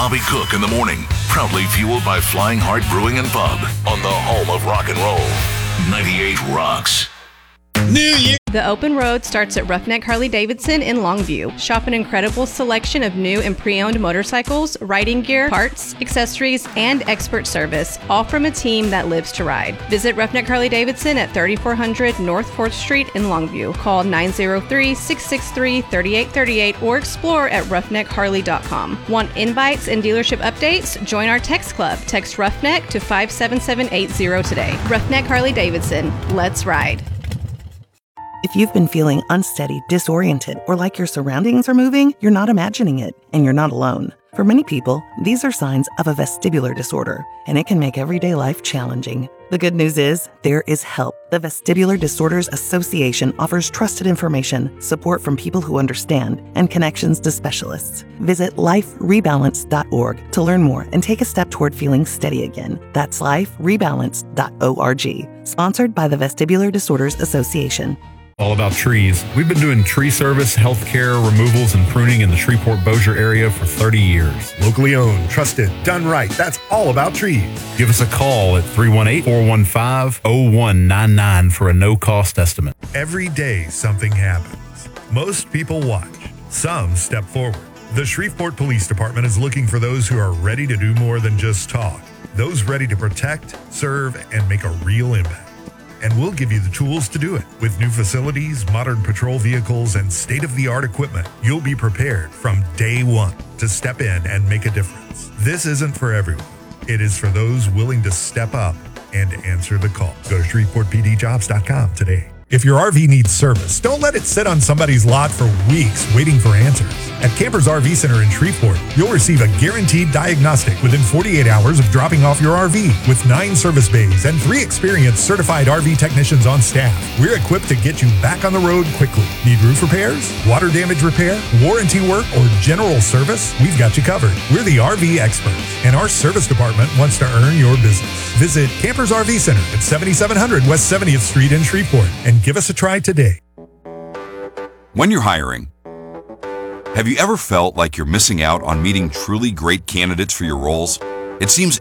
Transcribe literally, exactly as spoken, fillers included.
Bobby Cook in the morning, proudly fueled by Flying Heart Brewing and Pub on the home of rock and roll. ninety-eight Rocks. New Year. The open road starts at Roughneck Harley-Davidson in Longview. Shop an incredible selection of new and pre-owned motorcycles, riding gear, parts, accessories, and expert service, all from a team that lives to ride. Visit Roughneck Harley-Davidson at thirty-four hundred North fourth Street in Longview. Call nine oh three, six six three, three eight three eight or explore at roughneck harley dot com. Want invites and dealership updates? Join our text club. Text Roughneck to five seven seven eight zero today. Roughneck Harley-Davidson. Let's ride. If you've been feeling unsteady, disoriented, or like your surroundings are moving, you're not imagining it, and you're not alone. For many people, these are signs of a vestibular disorder, and it can make everyday life challenging. The good news is, there is help. The Vestibular Disorders Association offers trusted information, support from people who understand, and connections to specialists. Visit life rebalance dot org to learn more and take a step toward feeling steady again. That's life rebalance dot org. Sponsored by the Vestibular Disorders Association. All About Trees. We've been doing tree service, healthcare, removals, and pruning in the Shreveport-Bossier area for thirty years. Locally owned, trusted, done right. That's All About Trees. Give us a call at three one eight, four one five, zero one nine nine for a no-cost estimate. Every day something happens. Most people watch. Some step forward. The Shreveport Police Department is looking for those who are ready to do more than just talk. Those ready to protect, serve, and make a real impact. And we'll give you the tools to do it. With new facilities, modern patrol vehicles, and state-of-the-art equipment, you'll be prepared from day one to step in and make a difference. This isn't for everyone. It is for those willing to step up and answer the call. Go to shreveport p d jobs dot com today. If your R V needs service, don't let it sit on somebody's lot for weeks waiting for answers. At Campers R V Center in Shreveport, you'll receive a guaranteed diagnostic within forty-eight hours of dropping off your R V. With nine service bays and three experienced certified R V technicians on staff, we're equipped to get you back on the road quickly. Need roof repairs, water damage repair, warranty work, or general service? We've got you covered. We're the R V experts, and our service department wants to earn your business. Visit Campers R V Center at seventy-seven hundred West seventieth Street in Shreveport and give us a try today. When you're hiring, have you ever felt like you're missing out on meeting truly great candidates for your roles? It seems